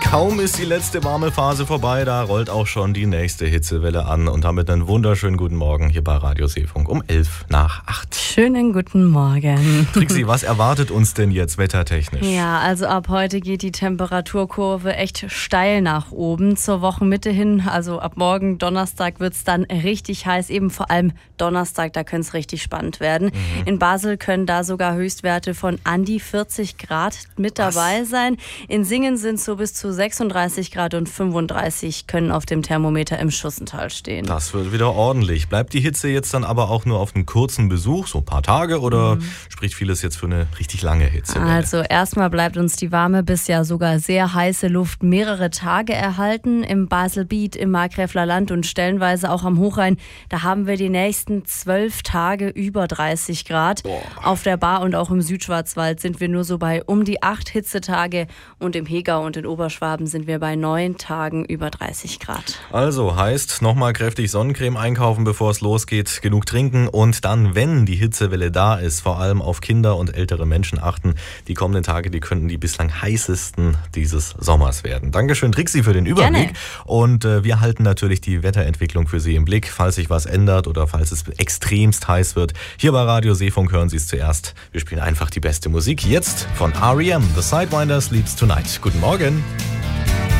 Kaum ist die letzte warme Phase vorbei, da rollt auch schon die nächste Hitzewelle an. Und damit einen wunderschönen guten Morgen hier bei Radio Seefunk um 7:55. Schönen guten Morgen. Trixi, was erwartet uns denn jetzt wettertechnisch? Ja, also ab heute geht die Temperaturkurve echt steil nach oben. Zur Wochenmitte hin, also ab morgen Donnerstag wird es dann richtig heiß. Eben vor allem Donnerstag, da könnte es richtig spannend werden. In Basel können da sogar Höchstwerte von an die 40 Grad mit dabei sein. In Singen sind es so bis zu 36 Grad und 35 können auf dem Thermometer im Schussental stehen. Das wird wieder ordentlich. Bleibt die Hitze jetzt dann aber auch nur auf einen kurzen Besuch, so ein paar Tage, oder spricht vieles jetzt für eine richtig lange Hitze? Also erstmal bleibt uns die warme bis ja sogar sehr heiße Luft mehrere Tage erhalten. Im Baselbiet, im Markgräfler Land und stellenweise auch am Hochrhein. Da haben wir die nächsten 12 Tage über 30 Grad. Auf der Bar und auch im Südschwarzwald sind wir nur so bei um die 8 Hitzetage und im Hegau und in Oberschwaben sind wir bei 9 Tagen über 30 Grad. Also heißt, nochmal kräftig Sonnencreme einkaufen, bevor es losgeht, genug trinken und dann, wenn die Hitzewelle da ist, vor allem auf Kinder und ältere Menschen achten. Die kommenden Tage, die könnten die bislang heißesten dieses Sommers werden. Dankeschön, Trixi, für den Überblick. Gerne. Und wir halten natürlich die Wetterentwicklung für Sie im Blick, falls sich was ändert oder falls es extremst heiß wird. Hier bei Radio Seefunk hören Sie es zuerst. Wir spielen einfach die beste Musik. Jetzt von R.E.M. The Sidewinder Sleeps Tonight. Guten Morgen.